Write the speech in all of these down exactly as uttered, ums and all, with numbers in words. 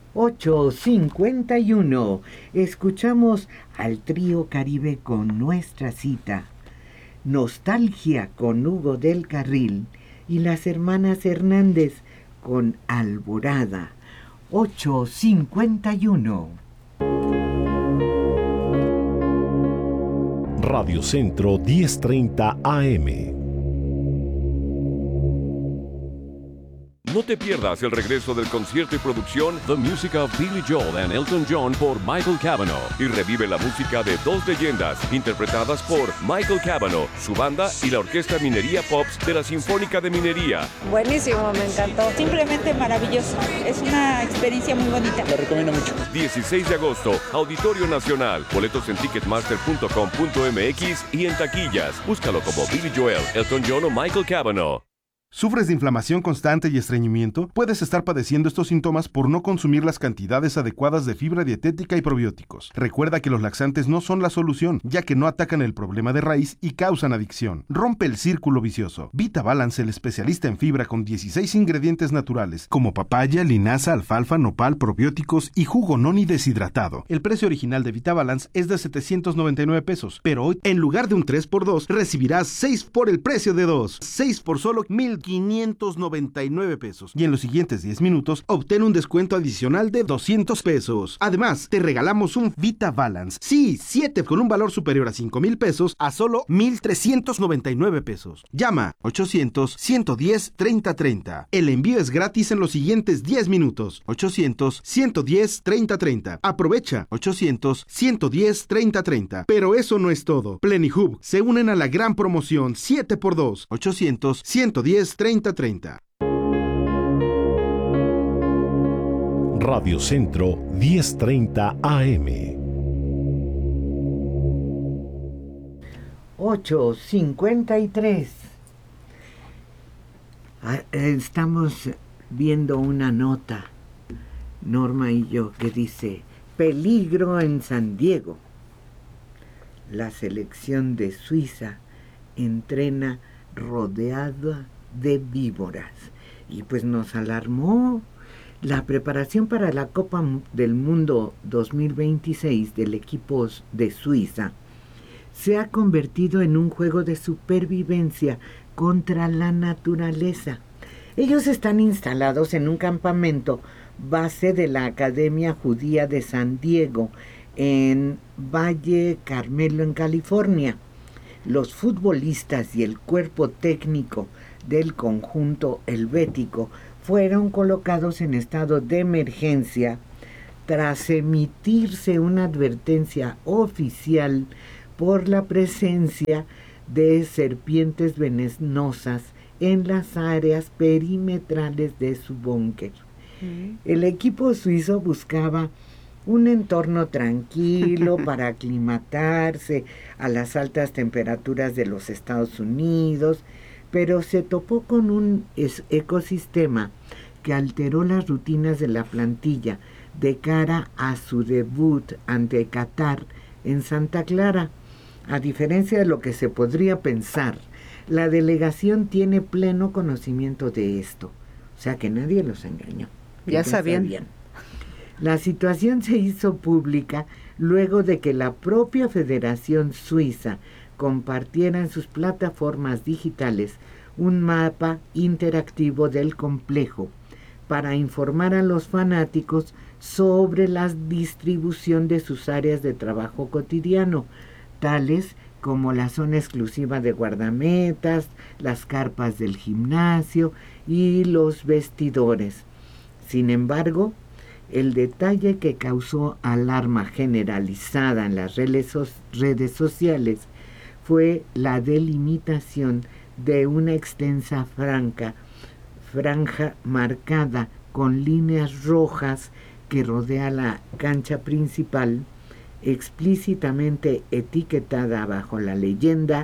ocho cincuenta y uno. Escuchamos al trío Caribe con Nuestra Cita, Nostalgia con Hugo del Carril y las hermanas Hernández con Alborada. ocho cincuenta y uno. Radio Centro diez treinta A M. No te pierdas el regreso del concierto y producción The Music of Billy Joel and Elton John por Michael Cavanaugh y revive la música de dos leyendas interpretadas por Michael Cavanaugh, su banda y la Orquesta Minería Pops de la Sinfónica de Minería. Buenísimo, me encantó. Simplemente maravilloso. Es una experiencia muy bonita. Lo recomiendo mucho. dieciséis de agosto, Auditorio Nacional. Boletos en ticketmaster punto com punto m x y en taquillas. Búscalo como Billy Joel, Elton John o Michael Cavanaugh. ¿Sufres de inflamación constante y estreñimiento? Puedes estar padeciendo estos síntomas por no consumir las cantidades adecuadas de fibra dietética y probióticos. Recuerda que los laxantes no son la solución, ya que no atacan el problema de raíz y causan adicción. Rompe el círculo vicioso. Vita Balance, el especialista en fibra con dieciséis ingredientes naturales, como papaya, linaza, alfalfa, nopal, probióticos y jugo noni deshidratado. El precio original de Vita Balance es de setecientos noventa y nueve pesos, pero hoy, en lugar de un tres por dos, recibirás seis por el precio de dos. seis por solo mil quinientos noventa y nueve pesos. Y en los siguientes diez minutos, obtén un descuento adicional de doscientos pesos. Además, te regalamos un Vita Balance. Sí, siete con un valor superior a cinco mil pesos a solo mil trescientos noventa y nueve pesos. Llama ochocientos, ciento diez, treinta treinta. El envío es gratis en los siguientes diez minutos. ochocientos, ciento diez, treinta treinta. Aprovecha. ochocientos, ciento diez, treinta treinta. Pero eso no es todo. Plenihub se unen a la gran promoción siete por dos. ochocientos, ciento diez, treinta treinta. Radio Centro diez treinta A M. ocho cincuenta y tres. Estamos viendo una nota, Norma y yo, que dice: peligro en San Diego. La selección de Suiza entrena rodeada de víboras. Y pues nos alarmó. La preparación para la Copa del Mundo dos mil veintiséis del equipo de Suiza se ha convertido en un juego de supervivencia contra la naturaleza. Ellos están instalados en un campamento base de la Academia Judía de San Diego, en Valle Carmelo, en California. Los futbolistas y el cuerpo técnico del conjunto helvético fueron colocados en estado de emergencia tras emitirse una advertencia oficial por la presencia de serpientes venenosas en las áreas perimetrales de su búnker. Mm. El equipo suizo buscaba un entorno tranquilo para aclimatarse a las altas temperaturas de los Estados Unidos, pero se topó con un ecosistema que alteró las rutinas de la plantilla de cara a su debut ante Qatar en Santa Clara. A diferencia de lo que se podría pensar, la delegación tiene pleno conocimiento de esto, o sea que nadie los engañó. Ya sabían. sabían. La situación se hizo pública luego de que la propia Federación Suiza compartiera en sus plataformas digitales un mapa interactivo del complejo para informar a los fanáticos sobre la distribución de sus áreas de trabajo cotidiano, tales como la zona exclusiva de guardametas, las carpas del gimnasio y los vestidores. Sin embargo, el detalle que causó alarma generalizada en las redes, so- redes sociales fue la delimitación de una extensa franja, franja marcada con líneas rojas que rodea la cancha principal, explícitamente etiquetada bajo la leyenda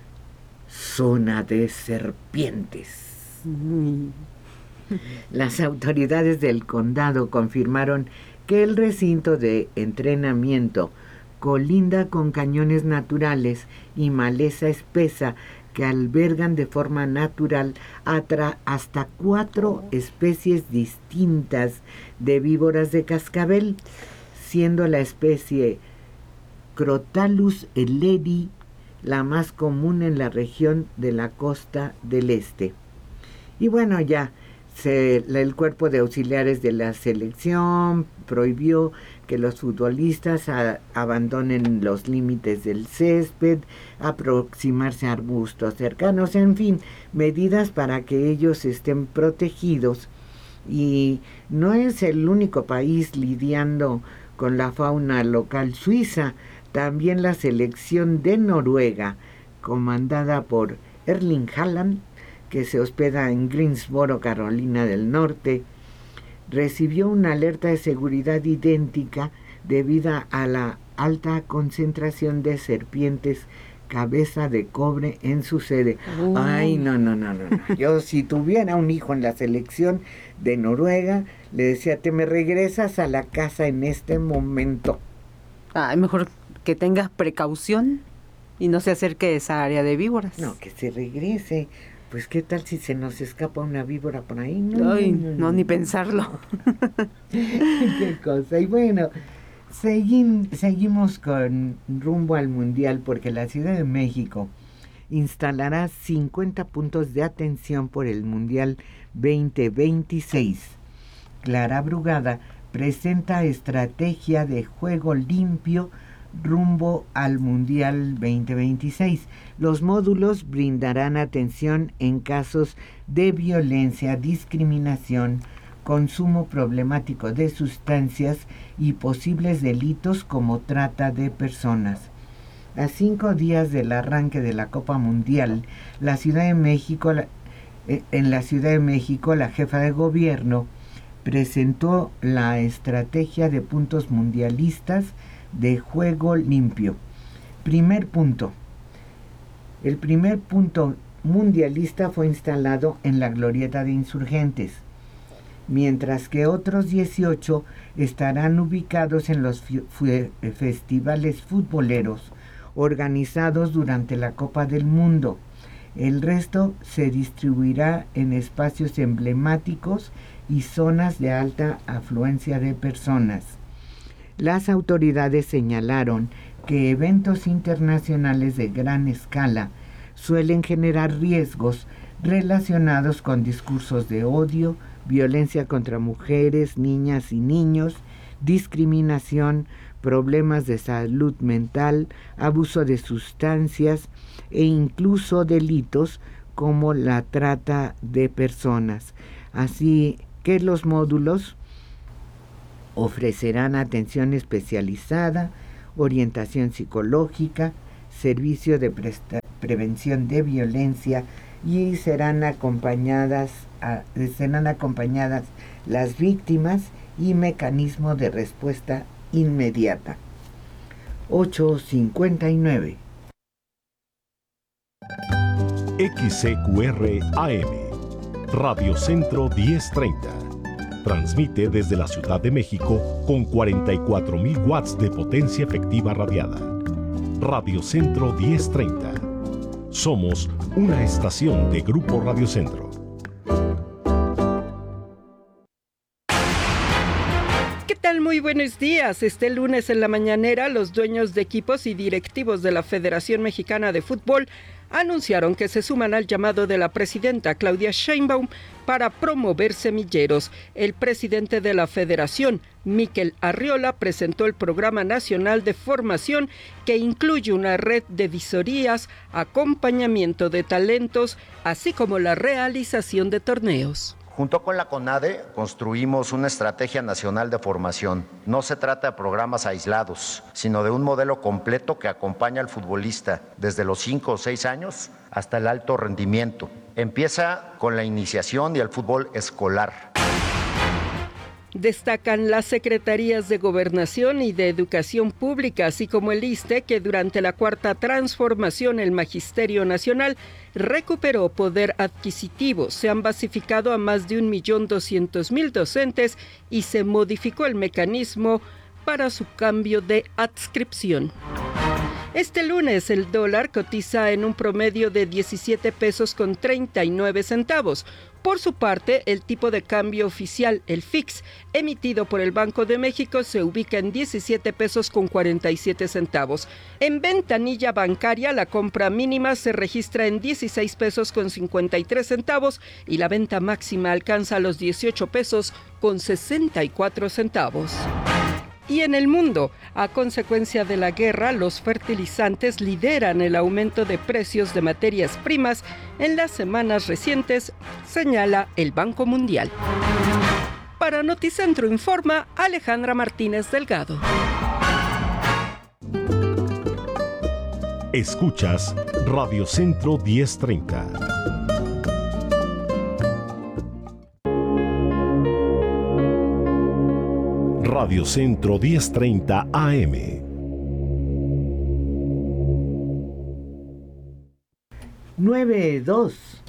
Zona de Serpientes. Mm. Las autoridades del condado confirmaron que el recinto de entrenamiento colinda con cañones naturales y maleza espesa que albergan de forma natural atra- hasta cuatro especies distintas de víboras de cascabel, siendo la especie Crotalus eleri la más común en la región de la costa del este. Y bueno, ya se, el cuerpo de auxiliares de la selección prohibió que los futbolistas a, abandonen los límites del césped, aproximarse a arbustos cercanos, en fin, medidas para que ellos estén protegidos. Y no es el único país lidiando con la fauna local suiza. También la selección de Noruega, comandada por Erling Haaland, que se hospeda en Greensboro, Carolina del Norte, recibió una alerta de seguridad idéntica debido a la alta concentración de serpientes cabeza de cobre en su sede. Uh. Ay, no, no, no, no, no. Yo si tuviera un hijo en la selección de Noruega, le decía, te me regresas a la casa en este momento. Ay, mejor que tengas precaución y no se acerque a esa área de víboras. No, que se regrese. Pues qué tal si se nos escapa una víbora por ahí. No, Ay, no, no, no, ni pensarlo. Qué cosa. Y bueno, seguim, seguimos con rumbo al Mundial, porque la Ciudad de México instalará cincuenta puntos de atención por el Mundial veinte veintiséis. Clara Brugada presenta estrategia de juego limpio rumbo al Mundial veinte veintiséis. Los módulos brindarán atención en casos de violencia, discriminación, consumo problemático de sustancias y posibles delitos como trata de personas. A cinco días del arranque de la Copa Mundial, la Ciudad de México, en la Ciudad de México, la jefa de gobierno presentó la estrategia de puntos mundialistas de juego limpio. Primer punto. El primer punto mundialista fue instalado en la Glorieta de Insurgentes, mientras que otros dieciocho estarán ubicados en los festivales futboleros organizados durante la Copa del Mundo. El resto se distribuirá en espacios emblemáticos y zonas de alta afluencia de personas. Las autoridades señalaron que eventos internacionales de gran escala suelen generar riesgos relacionados con discursos de odio, violencia contra mujeres, niñas y niños, discriminación, problemas de salud mental, abuso de sustancias e incluso delitos como la trata de personas. Así que los módulos ofrecerán atención especializada, orientación psicológica, servicio de presta- prevención de violencia y serán acompañadas, a, serán acompañadas las víctimas y mecanismo de respuesta inmediata. ocho cincuenta y nueve. X C Q R A M, Radio Centro diez treinta. Transmite desde la Ciudad de México con cuarenta y cuatro mil watts de potencia efectiva radiada. Radio Centro diez treinta. Somos una estación de Grupo Radio Centro. ¿Qué tal? Muy buenos días. Este lunes en la mañanera, los dueños de equipos y directivos de la Federación Mexicana de Fútbol anunciaron que se suman al llamado de la presidenta Claudia Sheinbaum para promover semilleros. El presidente de la Federación, Miquel Arriola, presentó el Programa Nacional de Formación, que incluye una red de visorías, acompañamiento de talentos, así como la realización de torneos. Junto con la CONADE construimos una estrategia nacional de formación. No se trata de programas aislados, sino de un modelo completo que acompaña al futbolista desde los cinco o seis años hasta el alto rendimiento. Empieza con la iniciación y el fútbol escolar. Destacan las secretarías de Gobernación y de Educación Pública, así como el ISSSTE, que durante la cuarta transformación el Magisterio Nacional recuperó poder adquisitivo. Se han basificado a más de un millón doscientos mil docentes y se modificó el mecanismo para su cambio de adscripción. Este lunes el dólar cotiza en un promedio de diecisiete pesos con treinta y nueve centavos. Por su parte, el tipo de cambio oficial, el F I X, emitido por el Banco de México, se ubica en diecisiete pesos con cuarenta y siete centavos. En ventanilla bancaria, la compra mínima se registra en dieciséis pesos con cincuenta y tres centavos y la venta máxima alcanza los dieciocho pesos con sesenta y cuatro centavos. Y en el mundo, a consecuencia de la guerra, los fertilizantes lideran el aumento de precios de materias primas en las semanas recientes, señala el Banco Mundial. Para Noticentro informa Alejandra Martínez Delgado. Escuchas Radio Centro diez treinta. Radio Centro diez treinta A M. nueve dos.